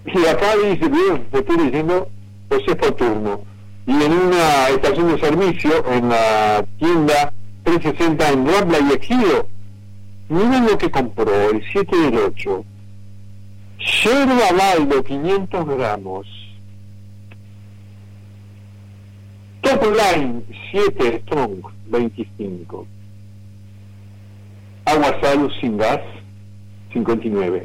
Y acá dice, bien, te estoy diciendo, pues es por turno. Y en una estación de servicio, en la tienda 360 en Rambla y Ejido, miren lo que compró, el 7 del 8. Yerba Baldo, 500 gramos. Top Line, 7 Strong, 25. Agua Salud sin gas, 59.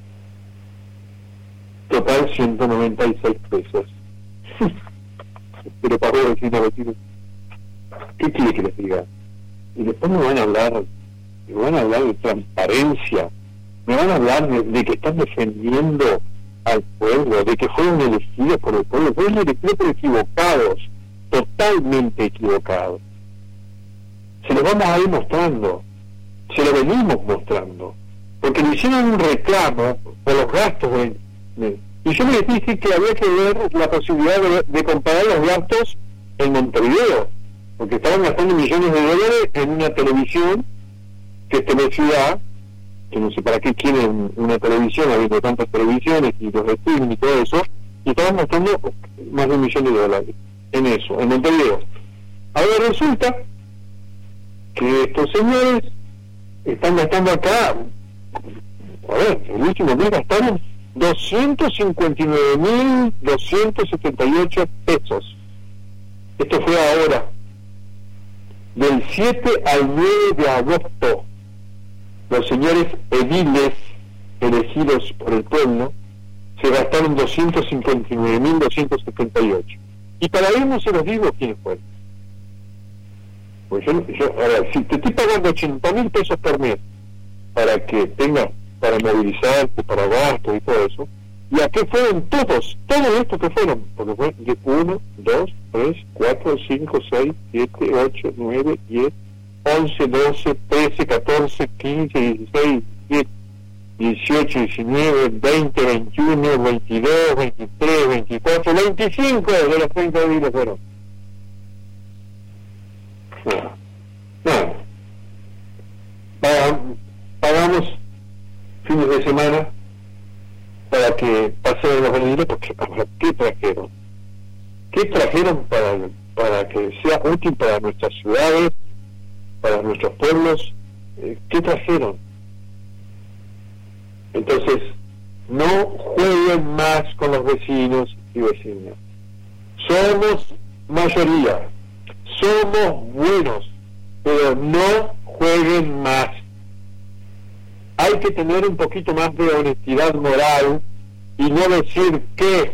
Total 196 pesos. Pero pagó vecino. ¿Qué quiere que les diga? Y después me van a hablar de transparencia, me van a hablar de que están defendiendo al pueblo, de que fueron elegidos por el pueblo. Fueron elegidos por equivocados, totalmente equivocados. Se lo vamos a ir mostrando, se lo venimos mostrando, porque le hicieron un reclamo por los gastos y yo les dije que había que ver la posibilidad de comparar los gastos en Montevideo, porque estaban gastando millones de dólares en una televisión que es Teleciudad, que no sé para qué quieren una televisión habiendo tantas televisiones y los streaming y todo eso, y estaban gastando más de $1 millón en eso, en Montevideo. Ahora resulta que estos señores están gastando acá, a ver, el último mes gastaron 259.278 pesos. Esto fue ahora, del 7 al 9 de agosto. Los señores ediles elegidos por el pueblo se gastaron 259.278. Y para ellos no se los digo quiénes fueron. Pues yo, a ver, si te estoy pagando 80.000 pesos por mes para que tengas para movilizarte, para gastos y todo eso, ¿y a qué fueron todos estos que fueron? Porque fue de 1, 2, 3, 4, 5, 6, 7, 8, 9, 10, 11, 12, 13, 14, 15, 16, 17, 18, 19, 20, 21, 22, 23, 24, 25 de los 30 días fueron. Pagamos fines de semana para que pasen los venideros, porque ¿qué trajeron? ¿Qué trajeron para que sea útil para nuestras ciudades, para nuestros pueblos? ¿Qué trajeron? Entonces, no jueguen más con los vecinos y vecinas. Somos mayoría, somos buenos, pero no jueguen más. Hay que tener un poquito más de honestidad moral y no decir que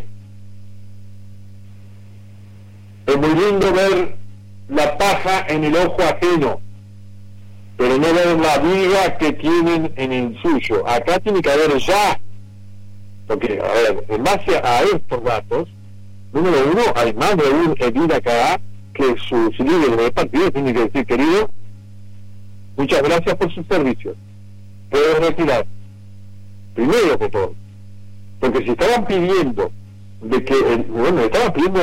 es muy lindo ver la paja en el ojo ajeno, pero no ver la viga que tienen en el suyo. Acá tiene que haber ya, porque, a ver, en base a estos datos, número uno, hay más de un edil acá que sus líderes de partido tienen que decir, querido, muchas gracias por sus servicios, puedes retirar, primero que todo, porque si estaban pidiendo estaban pidiendo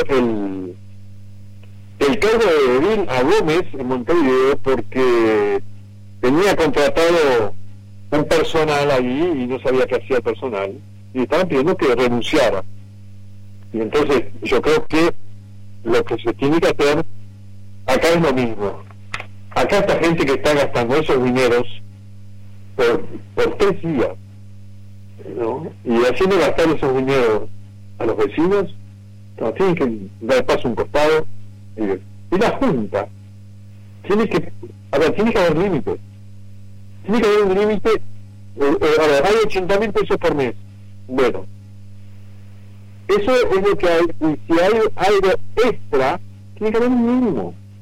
el cargo de edil a Gómez en Montevideo porque tenía contratado un personal ahí y no sabía qué hacía el personal, y estaban pidiendo que renunciara. Y entonces yo creo que lo que se tiene que hacer acá es lo mismo. Acá esta gente que está gastando esos dineros por 3 días, ¿no? Y haciendo gastar esos dineros a los vecinos, no, tienen que dar paso a un costado, y la Junta tiene que haber límites. Tiene que haber un límite. Hay 80.000 pesos por mes. Bueno, eso es lo que hay, y si hay algo extra, tiene que haber un mínimo.